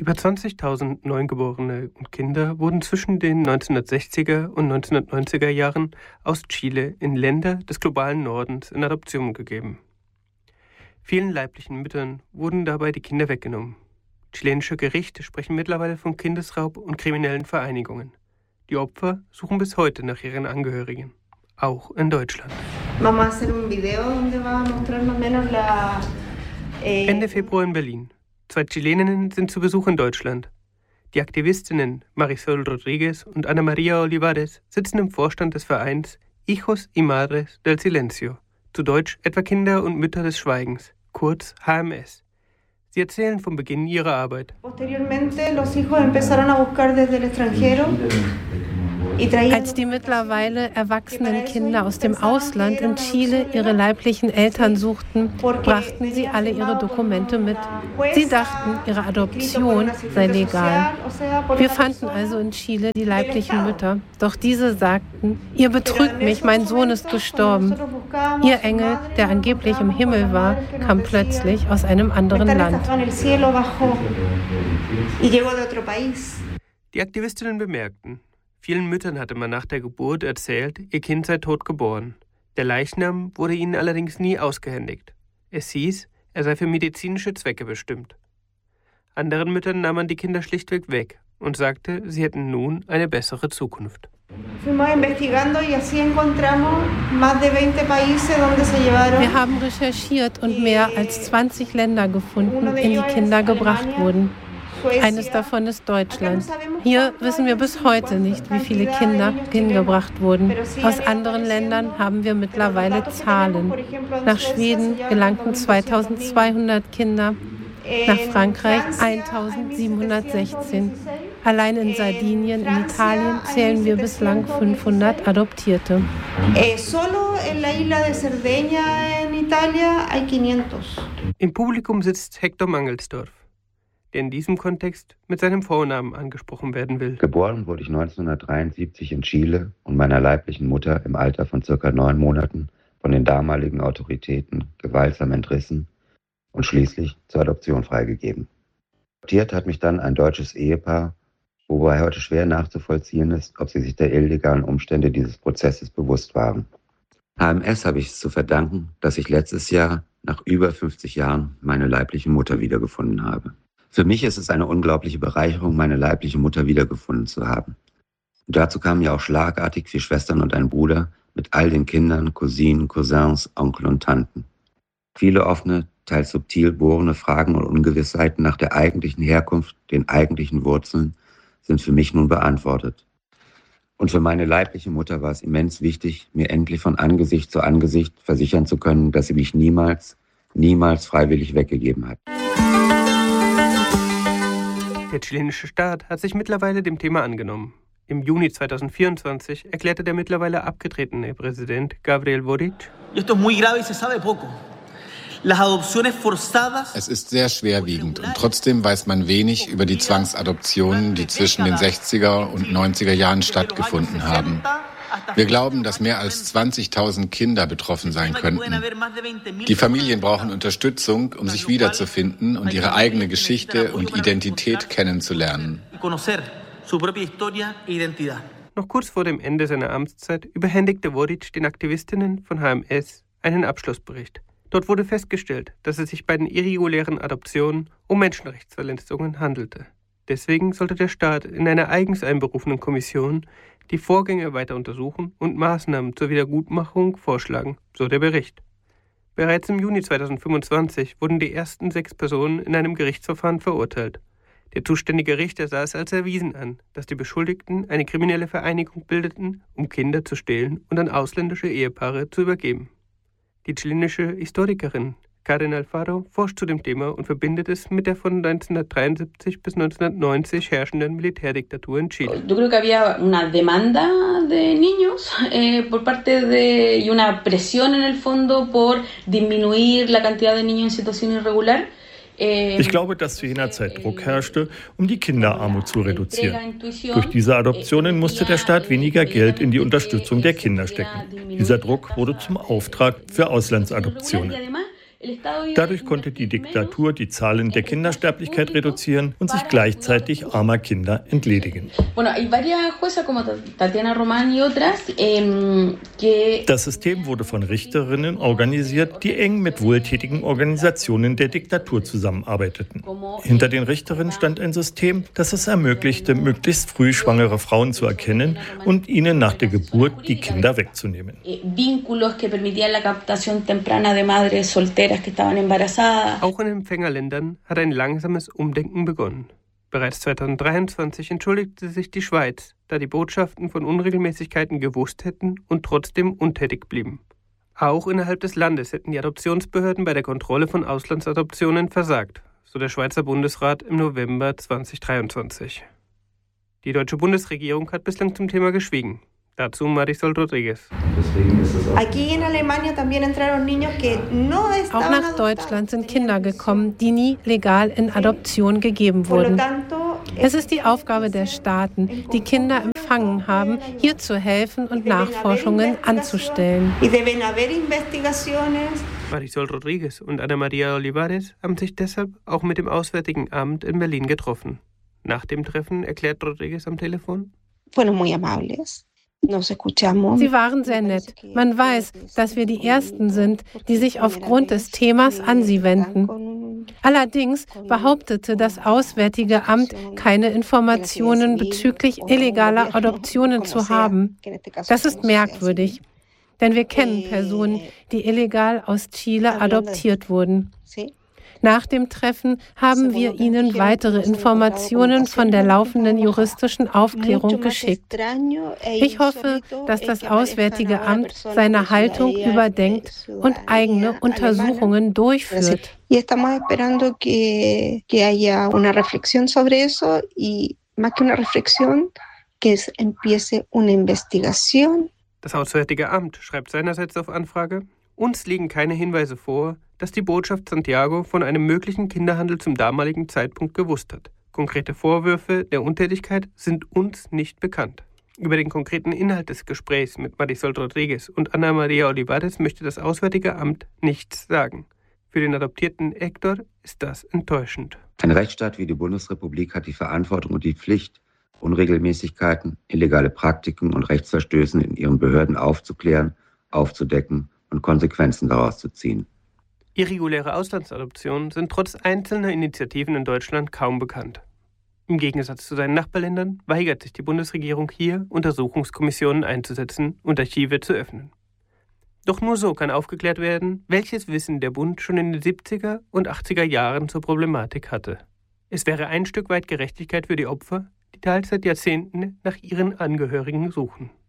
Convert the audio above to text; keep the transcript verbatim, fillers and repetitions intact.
Über zwanzigtausend Neugeborene und Kinder wurden zwischen den neunzehnhundertsechziger und neunzehnhundertneunziger Jahren aus Chile in Länder des globalen Nordens in Adoption gegeben. Vielen leiblichen Müttern wurden dabei die Kinder weggenommen. Chilenische Gerichte sprechen mittlerweile von Kindesraub und kriminellen Vereinigungen. Die Opfer suchen bis heute nach ihren Angehörigen, auch in Deutschland. Ende Februar in Berlin. Zwei Chileninnen sind zu Besuch in Deutschland. Die Aktivistinnen Marisol Rodriguez und Ana María Olivares sitzen im Vorstand des Vereins Hijos y Madres del Silencio, zu Deutsch etwa Kinder und Mütter des Schweigens, kurz H M S. Sie erzählen vom Beginn ihrer Arbeit. Als die mittlerweile erwachsenen Kinder aus dem Ausland in Chile ihre leiblichen Eltern suchten, brachten sie alle ihre Dokumente mit. Sie dachten, ihre Adoption sei legal. Wir fanden also in Chile die leiblichen Mütter. Doch diese sagten, ihr betrügt mich, mein Sohn ist gestorben. Ihr Engel, der angeblich im Himmel war, kam plötzlich aus einem anderen Land. Die Aktivistinnen bemerkten, vielen Müttern hatte man nach der Geburt erzählt, ihr Kind sei tot geboren. Der Leichnam wurde ihnen allerdings nie ausgehändigt. Es hieß, er sei für medizinische Zwecke bestimmt. Anderen Müttern nahm man die Kinder schlichtweg weg und sagte, sie hätten nun eine bessere Zukunft. Wir haben recherchiert und mehr als zwanzig Länder gefunden, in die Kinder gebracht wurden. Eines davon ist Deutschland. Hier wissen wir bis heute nicht, wie viele Kinder hingebracht wurden. Aus anderen Ländern haben wir mittlerweile Zahlen. Nach Schweden gelangten zweitausendzweihundert Kinder, nach Frankreich eintausendsiebenhundertsechzehn. Allein in Sardinien, in Italien, zählen wir bislang fünfhundert Adoptierte. Im Publikum sitzt Hector Mangelsdorf, der in diesem Kontext mit seinem Vornamen angesprochen werden will. Geboren wurde ich neunzehnhundertdreiundsiebzig in Chile und meiner leiblichen Mutter im Alter von circa neun Monaten von den damaligen Autoritäten gewaltsam entrissen und schließlich zur Adoption freigegeben. Adoptiert hat mich dann ein deutsches Ehepaar, wobei heute schwer nachzuvollziehen ist, ob sie sich der illegalen Umstände dieses Prozesses bewusst waren. H M S habe ich es zu verdanken, dass ich letztes Jahr nach über fünfzig Jahren meine leibliche Mutter wiedergefunden habe. Für mich ist es eine unglaubliche Bereicherung, meine leibliche Mutter wiedergefunden zu haben. Und dazu kamen ja auch schlagartig vier Schwestern und ein Bruder mit all den Kindern, Cousinen, Cousins, Onkel und Tanten. Viele offene, teils subtil bohrende Fragen und Ungewissheiten nach der eigentlichen Herkunft, den eigentlichen Wurzeln, sind für mich nun beantwortet. Und für meine leibliche Mutter war es immens wichtig, mir endlich von Angesicht zu Angesicht versichern zu können, dass sie mich niemals, niemals freiwillig weggegeben hat. Der chilenische Staat hat sich mittlerweile dem Thema angenommen. Im Juni zweitausendvierundzwanzig erklärte der mittlerweile abgetretene Präsident Gabriel Boric: Es ist sehr schwerwiegend und trotzdem weiß man wenig über die Zwangsadoptionen, die zwischen den sechziger und neunziger Jahren stattgefunden haben. Wir glauben, dass mehr als zwanzigtausend Kinder betroffen sein könnten. Die Familien brauchen Unterstützung, um sich wiederzufinden und ihre eigene Geschichte und Identität kennenzulernen. Noch kurz vor dem Ende seiner Amtszeit überhändigte Boric den Aktivistinnen von H M S einen Abschlussbericht. Dort wurde festgestellt, dass es sich bei den irregulären Adoptionen um Menschenrechtsverletzungen handelte. Deswegen sollte der Staat in einer eigens einberufenen Kommission die Vorgänge weiter untersuchen und Maßnahmen zur Wiedergutmachung vorschlagen, so der Bericht. Bereits im Juni zweitausendfünfundzwanzig wurden die ersten sechs Personen in einem Gerichtsverfahren verurteilt. Der zuständige Richter sah es als erwiesen an, dass die Beschuldigten eine kriminelle Vereinigung bildeten, um Kinder zu stehlen und an ausländische Ehepaare zu übergeben. Die chilenische Historikerin Karen Alfaro forscht zu dem Thema und verbindet es mit der von neunzehnhundertdreiundsiebzig bis neunzehnhundertneunzig herrschenden Militärdiktatur in Chile. Yo creo que había una demanda de niños eh, por parte de y una presión en el fondo por disminuir la cantidad de niños en situación irregular. Ich glaube, dass zu jener Zeit Druck herrschte, um die Kinderarmut zu reduzieren. Durch diese Adoptionen musste der Staat weniger Geld in die Unterstützung der Kinder stecken. Dieser Druck wurde zum Auftrag für Auslandsadoptionen. Dadurch konnte die Diktatur die Zahlen der Kindersterblichkeit reduzieren und sich gleichzeitig armer Kinder entledigen. Das System wurde von Richterinnen organisiert, die eng mit wohltätigen Organisationen der Diktatur zusammenarbeiteten. Hinter den Richterinnen stand ein System, das es ermöglichte, möglichst früh schwangere Frauen zu erkennen und ihnen nach der Geburt die Kinder wegzunehmen. Auch in Empfängerländern hat ein langsames Umdenken begonnen. Bereits zweitausenddreiundzwanzig entschuldigte sich die Schweiz, da die Botschaften von Unregelmäßigkeiten gewusst hätten und trotzdem untätig blieben. Auch innerhalb des Landes hätten die Adoptionsbehörden bei der Kontrolle von Auslandsadoptionen versagt, so der Schweizer Bundesrat im November zweitausenddreiundzwanzig. Die deutsche Bundesregierung hat bislang zum Thema geschwiegen. Dazu Marisol Rodriguez. Auch nach Deutschland sind Kinder gekommen, die nie legal in Adoption gegeben wurden. Es ist die Aufgabe der Staaten, die Kinder empfangen haben, hier zu helfen und Nachforschungen anzustellen. Marisol Rodriguez und Ana María Olivares haben sich deshalb auch mit dem Auswärtigen Amt in Berlin getroffen. Nach dem Treffen erklärt Rodriguez am Telefon: Sie waren sehr nett. Man weiß, dass wir die Ersten sind, die sich aufgrund des Themas an sie wenden. Allerdings behauptete das Auswärtige Amt, keine Informationen bezüglich illegaler Adoptionen zu haben. Das ist merkwürdig, denn wir kennen Personen, die illegal aus Chile adoptiert wurden. Nach dem Treffen haben wir Ihnen weitere Informationen von der laufenden juristischen Aufklärung geschickt. Ich hoffe, dass das Auswärtige Amt seine Haltung überdenkt und eigene Untersuchungen durchführt. Das Auswärtige Amt schreibt seinerseits auf Anfrage: Uns liegen keine Hinweise vor, dass die Botschaft Santiago von einem möglichen Kinderhandel zum damaligen Zeitpunkt gewusst hat. Konkrete Vorwürfe der Untätigkeit sind uns nicht bekannt. Über den konkreten Inhalt des Gesprächs mit Marisol Rodriguez und Ana María Olivares möchte das Auswärtige Amt nichts sagen. Für den adoptierten Hector ist das enttäuschend. Ein Rechtsstaat wie die Bundesrepublik hat die Verantwortung und die Pflicht, Unregelmäßigkeiten, illegale Praktiken und Rechtsverstößen in ihren Behörden aufzuklären, aufzudecken und Konsequenzen daraus zu ziehen. Irreguläre Auslandsadoptionen sind trotz einzelner Initiativen in Deutschland kaum bekannt. Im Gegensatz zu seinen Nachbarländern weigert sich die Bundesregierung hier, Untersuchungskommissionen einzusetzen und Archive zu öffnen. Doch nur so kann aufgeklärt werden, welches Wissen der Bund schon in den siebziger und achtziger Jahren zur Problematik hatte. Es wäre ein Stück weit Gerechtigkeit für die Opfer, die teils seit Jahrzehnten nach ihren Angehörigen suchen.